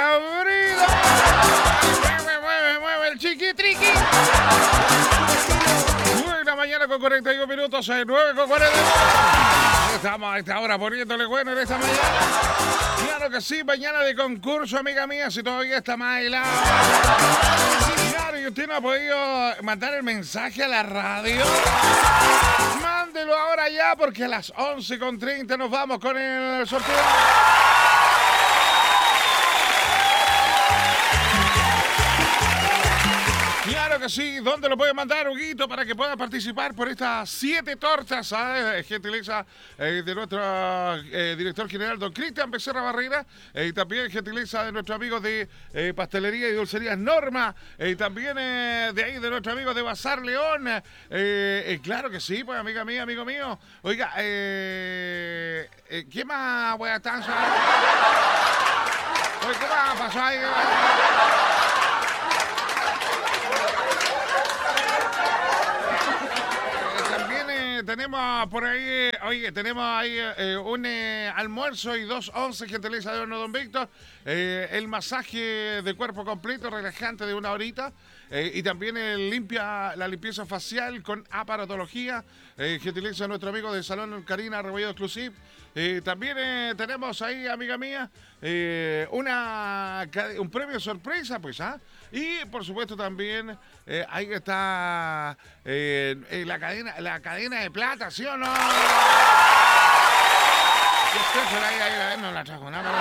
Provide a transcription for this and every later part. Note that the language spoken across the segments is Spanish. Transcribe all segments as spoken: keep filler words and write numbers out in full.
cabrito. Mueve, mueve, mueve el chiquitriqui. nueve de la mañana con cuarenta y uno minutos, nueve con cuarenta y uno. Estamos a esta hora poniéndole bueno en esta mañana. Claro que sí, mañana de concurso, amiga mía, si todavía está más helado. Sí, claro, y usted no ha podido mandar el mensaje a la radio. Mándelo ahora ya, porque a las once con treinta nos vamos con el sorteo. Claro que sí, ¿dónde lo puede mandar, Huguito, para que pueda participar por estas siete tortas? ¿Sabes? Gentileza eh, de nuestro eh, director general, don Cristian Becerra Barrera, eh, y también gentileza de nuestros amigos de eh, Pastelería y Dulcerías Norma, y eh, también eh, de ahí de nuestros amigos de Bazar León. Eh, eh, claro que sí, pues, amiga mía, amigo mío. Oiga, eh, eh, ¿qué más voy a estar? Oye, ¿qué más pasó ahí? Tenemos por ahí, oye, tenemos ahí eh, un eh, almuerzo y dos once, gentileza de horno Don Víctor, eh, el masaje de cuerpo completo, relajante de una horita, eh, y también el limpia, la limpieza facial con aparatología, eh, gentileza de nuestro amigo de Salón Karina Rebolledo Exclusive. Eh, también eh, tenemos ahí, amiga mía, eh, una un premio sorpresa, pues, ¿ah? Y por supuesto también eh, ahí está eh, eh, la cadena la cadena de plata, ¿sí o no? Ahí, ahí, no la trajo nada.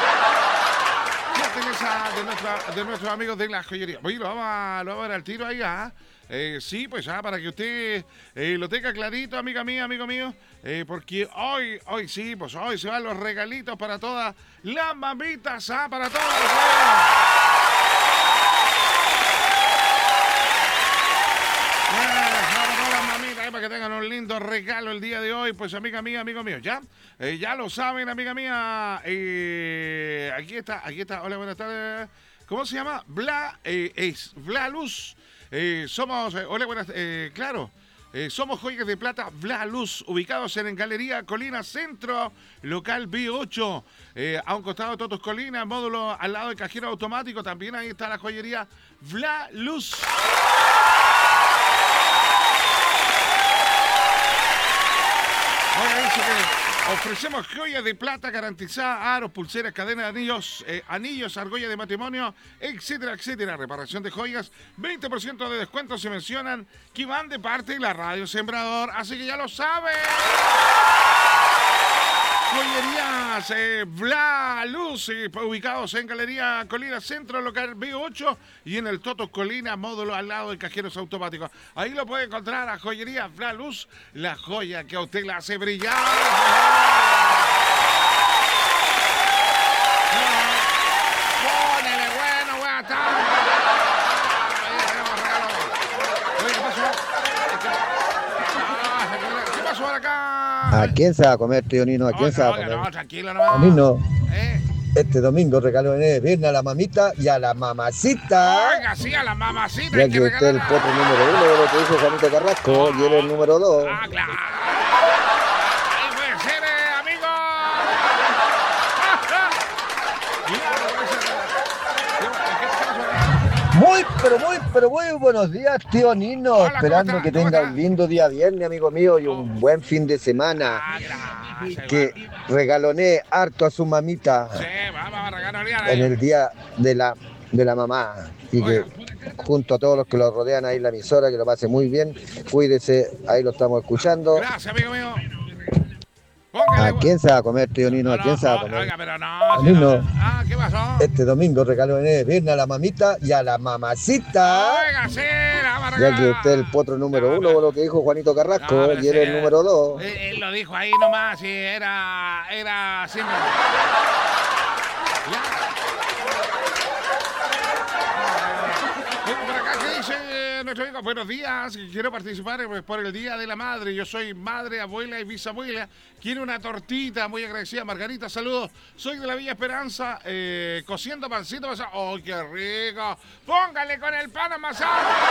De, nuestra, de nuestros amigos de la joyería. Oye, lo vamos a, lo vamos a ver al tiro ahí, ¿ah? Eh, sí, pues ya, para que usted eh, lo tenga clarito, amiga mía, amigo mío, eh, porque hoy, hoy sí, pues hoy se van los regalitos para todas las mamitas, ¿ah? Para todas. Para que tengan un lindo regalo el día de hoy, pues amiga mía, amigo mío, ¿ya? Eh, ya lo saben, amiga mía. Eh, aquí está, aquí está. Hola, buenas tardes. ¿Cómo se llama? Bla, eh, es Bla Luz. Eh, somos, eh, hola, buenas, eh, claro. Eh, somos Joyas de Plata Bla Luz, ubicados en, en Galería Colina Centro, local B ocho, eh, a un costado de Totos Colina, módulo al lado del cajero automático. También ahí está la joyería Bla Luz. Oiga, dice que ofrecemos joyas de plata garantizada, aros, pulseras, cadenas de anillos, eh, anillos, argollas de matrimonio, etcétera, etcétera. Reparación de joyas, veinte por ciento de descuento si mencionan que van de parte de la Radio Sembrador. Así que ya lo saben. Joyerías eh, Bla Luz, eh, ubicados en Galería Colina Centro, local B ocho, y en el Totos Colina, módulo al lado de cajeros automáticos. Ahí lo puede encontrar a Joyerías Bla Luz, la joya que a usted la hace brillar. Pónele bueno, buena tarde. Oye, ¿qué pasó? ¿Qué pasó acá? ¿A quién se va a comer, tío Nino? ¿A quién no, se va a comer? No, tranquilo, no. Nino, ¿Eh? este domingo regalo en viernes a la mamita y a la mamacita. Oiga, sí, a la mamacita. Ya que, que usted es el potro número uno de lo que dijo Juanito Carrasco, oh, y él es el número dos. Ah, claro. Ahí puede ser, eh, amigo. Muy, pero muy, pero muy buenos días, tío Nino. Hola, esperando que tenga un lindo día viernes, amigo mío, y un oh. buen fin de semana. Ah, gracias, que va. Regaloné harto a su mamita. Sí, vamos a regalonear en el día de la, de la mamá. Y Oiga. que junto a todos los que lo rodean ahí en la emisora, que lo pase muy bien. Cuídese, ahí lo estamos escuchando. Gracias, amigo mío. Póngale, ¿a quién se va a comer, tío Nino? ¿A no, quién no, se va a comer? Oiga, pero no, si Nino, no. Ah, ¿qué pasó? Este domingo regalo en viernes a la mamita y a la mamacita. Oiga, sí, la vamos a regalar. Ya que usted es el potro número no, uno, pero... lo que dijo Juanito Carrasco, no, y él es el número dos. Él, él lo dijo ahí nomás, y era, era siempre. Ya. Por acá, ¿qué dice nuestro amigo? Buenos días, quiero participar pues, por el Día de la Madre. Yo soy madre, abuela y bisabuela. Quiero una tortita, muy agradecida. Margarita, saludos. Soy de la Villa Esperanza, eh, cociendo pancito amasado. ¡Oh, qué rico! Póngale con el pan amasado.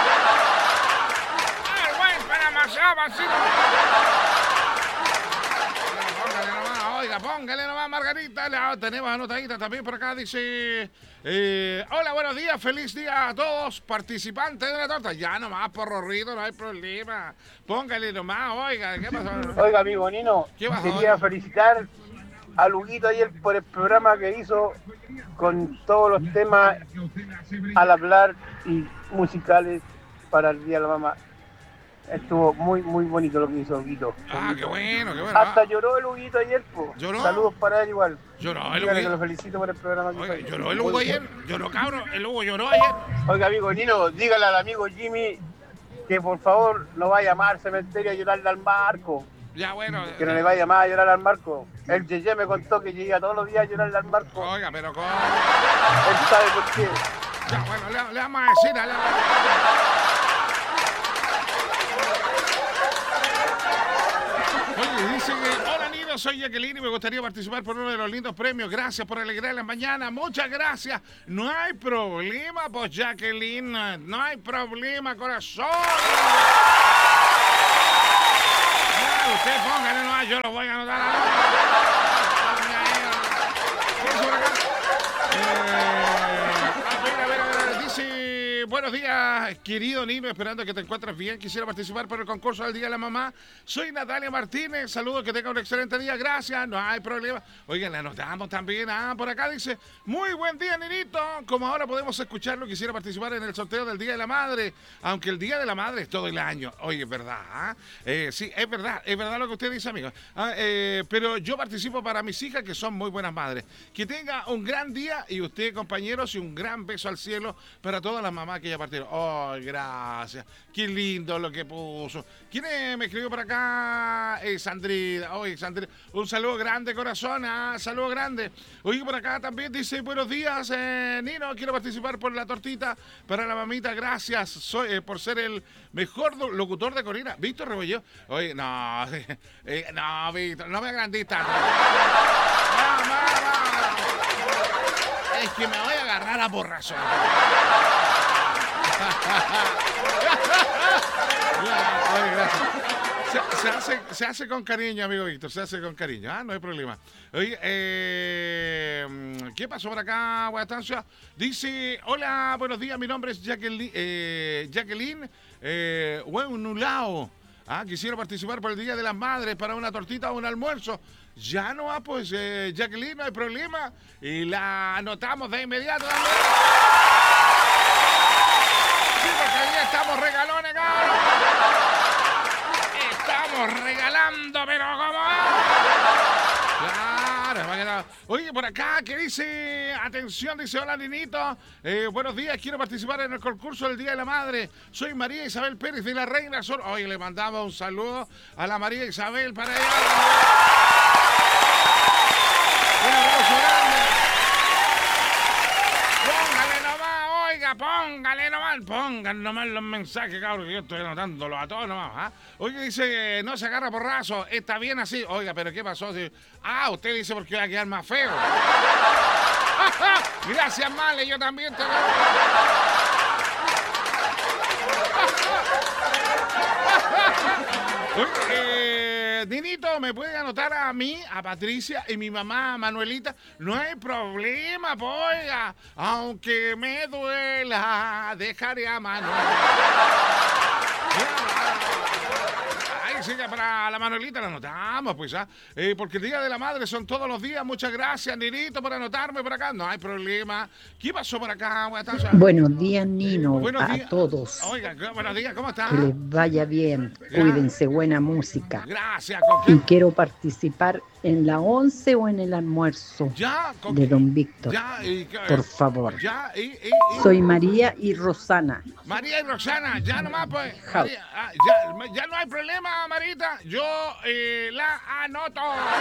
¡Ah, el buen pan amasado, pancito! Póngale nomás, oiga. Oiga, póngale nomás, Margarita. La tenemos anotadita también por acá. Dice: eh, hola, buenos días. Feliz día a todos participantes de una torta. Ya nomás, por Rorrito, no hay problema. Póngale nomás, oiga. ¿Qué pasó? Oiga, amigo Nino, ¿Qué pasó? quería felicitar a Luguito ayer por el programa que hizo con todos los temas al hablar y musicales para el Día de la Mamá. Estuvo muy, muy bonito lo que hizo Luguito. Ah, qué bueno, qué bueno. Hasta Ah, lloró el Luguito ayer, po. ¿Lloró? Saludos para él igual. lloró el Dígale que Hugo. lo felicito por el programa que Oiga, hizo. lloró el Hugo ayer. Lloró, cabrón. El Hugo lloró ayer. Oiga, amigo Nino, dígale al amigo Jimmy que por favor no vaya a llamar al cementerio a llorarle al Marco. Ya, bueno. Que no le vaya más a llorar al Marco. El Yeye me contó que llega todos los días a llorarle al Marco. Oiga, pero con. Él sabe por qué. Ya, bueno, le, le vamos a decir. Le... Oye, dice que, hola Nino, soy Jacqueline y me gustaría participar por uno de los lindos premios. Gracias por alegrar la mañana. Muchas gracias. No hay problema, pues Jacqueline. No hay problema, corazón. Ya, usted póngale nomás, yo lo voy a anotar ahora. ¿Qué es por acá? Eh, a ver, a ver, a ver. Dice, buenos días, querido Nino, esperando que te encuentres bien. Quisiera participar por el concurso del Día de la Mamá. Soy Natalia Martínez, saludos, que tenga un excelente día, gracias, no hay problema. Oigan, le anotamos también, ah, por acá dice, muy buen día, Ninito. Como ahora podemos escucharlo, quisiera participar en el sorteo del Día de la Madre, aunque el Día de la Madre es todo el año. Oye, es verdad, ¿ah? eh, sí, es verdad, es verdad lo que usted dice, amigo. Ah, eh, pero yo participo para mis hijas, que son muy buenas madres. Que tenga un gran día y usted, compañeros, y un gran beso al cielo para todas las mamás que ya partieron. Oh, gracias. Qué lindo lo que puso. ¿Quién es? Me escribió por acá? Eh, Sandrita. Oye, Sandrita. Un saludo grande, corazón. Ah, saludo grande. Oye, por acá también dice, buenos días, eh, Nino. Quiero participar por la tortita para la mamita. Gracias soy, eh, por ser el mejor do- locutor de Corina. Víctor Rebollo. Oye, no. Eh, no, Víctor. No me agrandís tanto. No, no, no. Es que me voy a agarrar a porrazo. Ya, oye, gracias. Se, se hace, se hace con cariño, amigo Víctor, se hace con cariño, ah, no hay problema. Oye, eh, ¿qué pasó por acá, Guatancia? Dice, hola, buenos días, mi nombre es Jacqueline, eh, Jacqueline eh, Huenulao. Ah, quisiera participar por el Día de las Madres para una tortita o un almuerzo. Ya no, ah, pues, eh, Jacqueline, no hay problema. Y la anotamos de inmediato. Sí, porque ahí estamos regalones, cabrón. Estamos regalando, pero como... Claro, va a quedar... Oye, por acá, ¿qué dice? Atención, dice, hola, Ninito. Eh, buenos días, quiero participar en el concurso del Día de la Madre. Soy María Isabel Pérez de la Reina Sur. Oye, le mandamos un saludo a la María Isabel para ella. Un abrazo grande. Póngale nomás, oiga, póngale nomás, pongan nomás los mensajes, cabrón, que yo estoy anotándolos a todos nomás. ¿Ah? Oiga, dice, no se agarra porrazo, está bien así. Oiga, pero ¿qué pasó? Ah, usted dice porque va a quedar más feo. Gracias, Male, yo también te... Oye, eh, Ninito, ¿me puede anotar a mí, a Patricia y mi mamá, Manuelita? No hay problema, poiga. Aunque me duela, dejaré a Manuel. Ay, sí, que para la Manuelita la anotamos, pues, ¿ah? Eh, porque el Día de la Madre son todos los días. Muchas gracias, Ninito, por anotarme por acá. No hay problema. ¿Qué pasó por acá? Buenos días, Nino, Buenos a días. todos. Oiga, buenos días, ¿cómo está? Que les vaya bien. Cuídense, buena música. Gracias, ¿con Y qué? quiero participar en la once o en el almuerzo Ya, ¿con de qué? Don Víctor. Ya, y, Por favor. Ya, y, y, y- Soy María y Rosana. María y Roxana, ya nomás, pues. Jau. María, ah, ya, ya no hay problema, Marita. Yo eh, la anoto.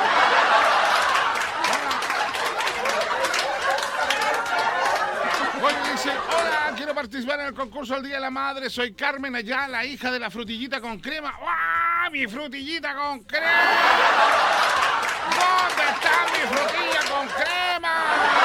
Bueno, dice, hola, quiero participar en el concurso del Día de la Madre. Soy Carmen Ayala, hija de la frutillita con crema. ¡Ah, mi frutillita con crema! ¿Dónde está mi frutilla con crema?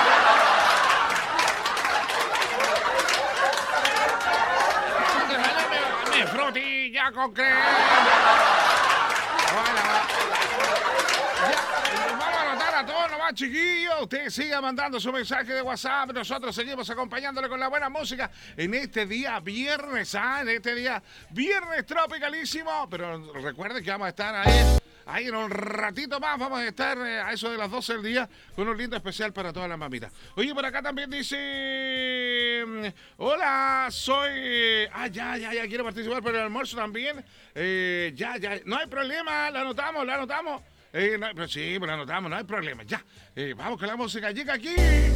Mi frutilla con crema. Bueno, va. Ya, vamos a anotar para todos nomás, chiquillos. Usted siga mandando su mensaje de WhatsApp. Nosotros seguimos acompañándole con la buena música en este día viernes, ¿ah? En este día viernes tropicalísimo. Pero recuerden que vamos a estar ahí. Ahí en un ratito más vamos a estar eh, a eso de las doce del día con un lindo especial para todas las mamitas. Oye, por acá también dice... Hola, soy... Ah, ya, ya, ya, quiero participar por el almuerzo también. Eh, ya, ya, no hay problema, la anotamos, la anotamos. Eh, no, pero sí, pues la anotamos, no hay problema, ya. Eh, vamos con la música, llega aquí.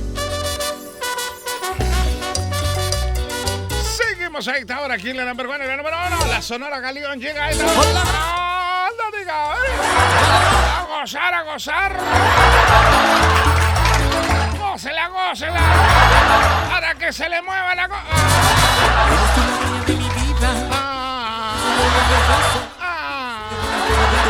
Seguimos a esta hora aquí en la number one, en la número uno. La Sonora Galeón llega a esta hora. A gozar, a gozar. Gócela, gócela. Para que se le mueva la cosa. Ah.